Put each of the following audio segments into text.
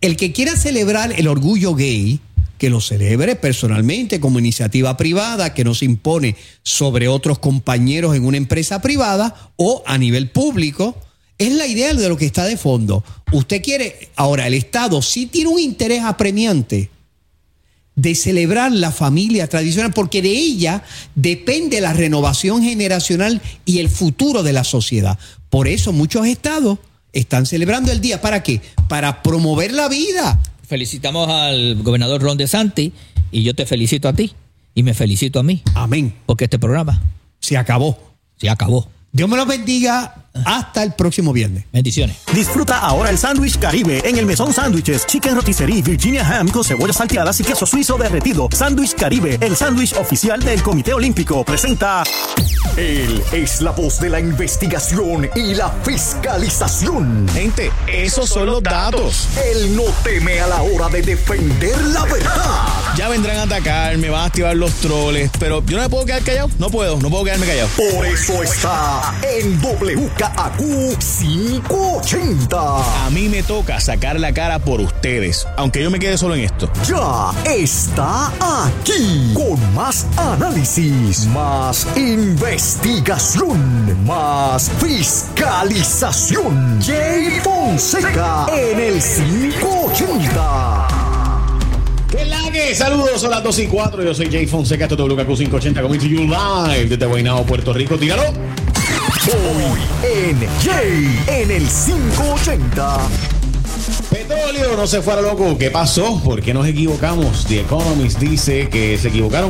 El que quiera celebrar el orgullo gay, que lo celebre personalmente como iniciativa privada, que no se impone sobre otros compañeros en una empresa privada o a nivel público. Es la idea de lo que está de fondo. Usted quiere, ahora el Estado sí tiene un interés apremiante de celebrar la familia tradicional, porque de ella depende la renovación generacional y el futuro de la sociedad. Por eso muchos estados están celebrando el día. ¿Para qué? Para promover la vida. Felicitamos al gobernador Ron DeSantis y yo te felicito a ti y me felicito a mí. Amén. Porque este programa se acabó. Se acabó. Dios me los bendiga. Hasta el próximo viernes. Bendiciones. Disfruta ahora el sándwich Caribe en el Mesón Sándwiches, Chicken Rotisserie, Virginia Ham con cebollas salteadas y queso suizo derretido. Sándwich Caribe, el sándwich oficial del Comité Olímpico, presenta. Él es la voz de la investigación y la fiscalización. Gente, esos son los datos. Él no teme a la hora de defender la verdad. Ya vendrán a atacar, me van a activar los troles, pero yo no me puedo quedar callado. No puedo quedarme callado. Por eso está en WKAQ 580. A mí me toca sacar la cara por ustedes, aunque yo me quede solo en esto. Ya está aquí con más análisis, más investigación, más fiscalización. Jay Fonseca en el 580. ¿Qué la que? Saludos, son las 2:04. Yo soy Jay Fonseca, esto es WKQ 580, coming to you live desde Guaynabo, Puerto Rico. Tíralo. Hoy en Jay en el 580. Petróleo no se fuera loco. ¿Qué pasó? ¿Por qué nos equivocamos? The Economist dice que se equivocaron.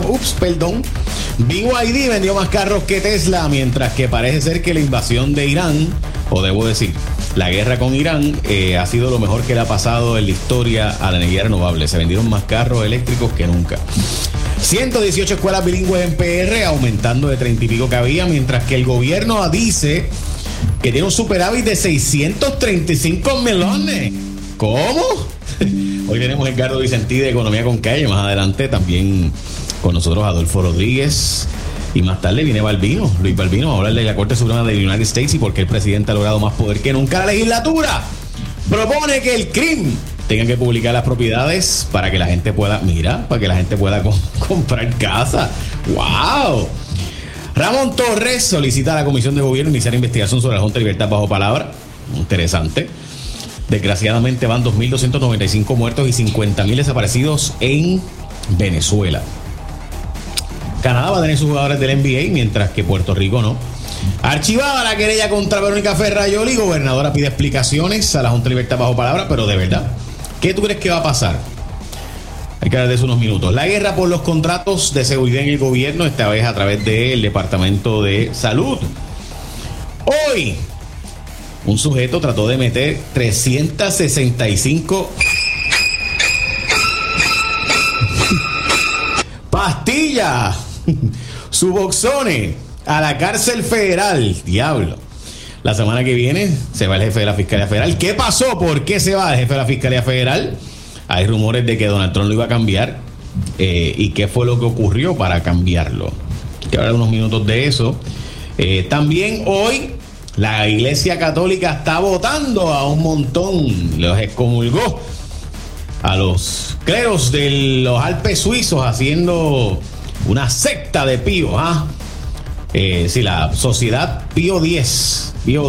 BYD vendió más carros que Tesla, mientras que parece ser que la invasión de Irán, o debo decir, la guerra con Irán, ha sido lo mejor que le ha pasado en la historia a la energía renovable. Se vendieron más carros eléctricos que nunca. 118 escuelas bilingües en PR, aumentando de 30 y pico que había, mientras que el gobierno dice que tiene un superávit de 635 millones. ¿Cómo? Hoy tenemos a Edgardo Vicentí de Economía con Calle. Más adelante también con nosotros Adolfo Rodríguez. Y más tarde viene Luis Balbino, a hablar de la Corte Suprema de United States y por qué el presidente ha logrado más poder que nunca. La legislatura propone que el CRIM tenga que publicar las propiedades para que la gente pueda, comprar casa. ¡Wow! Ramón Torres solicita a la Comisión de Gobierno iniciar investigación sobre la Junta de Libertad bajo palabra. Interesante. Desgraciadamente van 2.295 muertos y 50.000 desaparecidos en Venezuela. Canadá va a tener sus jugadores del NBA, mientras que Puerto Rico no. Archivada la querella contra Verónica Ferrayoli. Gobernadora pide explicaciones a la Junta de Libertad bajo palabra, pero de verdad, ¿qué tú crees que va a pasar? Hay que hablar de eso unos minutos. La guerra por los contratos de seguridad en el gobierno, esta vez a través del Departamento de Salud. Hoy, un sujeto trató de meter 365 pastillas, Suboxone, a la cárcel federal. Diablo. La semana que viene se va el jefe de la Fiscalía Federal. ¿Qué pasó? ¿Por qué se va el jefe de la Fiscalía Federal? Hay rumores de que Donald Trump lo iba a cambiar. ¿Y qué fue lo que ocurrió para cambiarlo? Quiero hablar unos minutos de eso. También hoy la Iglesia Católica está votando a un montón. Los excomulgó a los cleros de los Alpes suizos, haciendo una secta de píos. Sí, la Sociedad Pío X,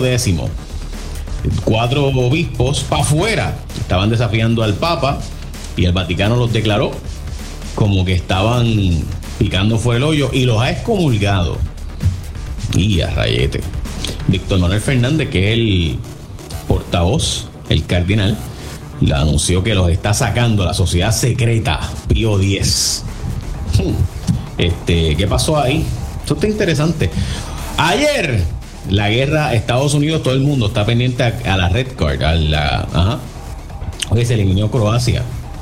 4 obispos para afuera estaban desafiando al Papa y el Vaticano los declaró como que estaban picando fuera el hoyo y los ha excomulgado. Y a rayete. Víctor Manuel Fernández, que es el portavoz, el cardenal, le anunció que los está sacando la sociedad secreta Pío X. ¿Qué pasó ahí? Esto está interesante. Ayer, la guerra Estados Unidos, todo el mundo está pendiente a la Red Card, Hoy se eliminó Croacia.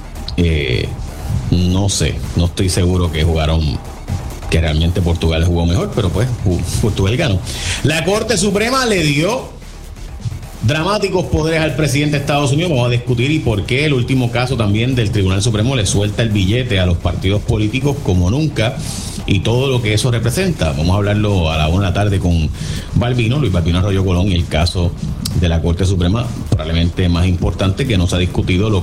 No sé, no estoy seguro que realmente Portugal jugó mejor, pero pues Portugal ganó. La Corte Suprema le dio dramáticos poderes al presidente de Estados Unidos. Vamos a discutir y por qué el último caso también del Tribunal Supremo le suelta el billete a los partidos políticos como nunca y todo lo que eso representa. Vamos a hablarlo a la 1 de la tarde con Luis Balbino Arroyo Colón, y el caso de la Corte Suprema, probablemente más importante, que no se ha discutido lo